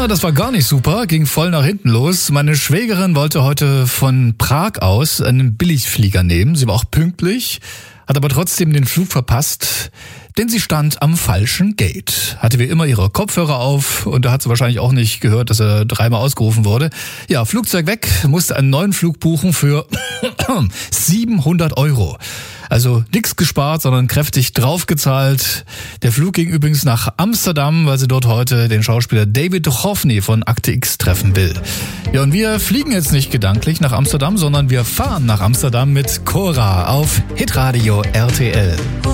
Das war gar nicht super, ging voll nach hinten los. Meine Schwägerin wollte heute von Prag aus einen Billigflieger nehmen. Sie war auch pünktlich, hat aber trotzdem den Flug verpasst, denn sie stand am falschen Gate. Hatte wie immer ihre Kopfhörer auf und da hat sie wahrscheinlich auch nicht gehört, dass er 3-mal ausgerufen wurde. Ja, Flugzeug weg, musste einen neuen Flug buchen für 700 €. Also nix gespart, sondern kräftig draufgezahlt. Der Flug ging übrigens nach Amsterdam, weil sie dort heute den Schauspieler David Duchovny von Akte X treffen will. Ja, und wir fliegen jetzt nicht gedanklich nach Amsterdam, sondern wir fahren nach Amsterdam mit Cora auf Hitradio RTL.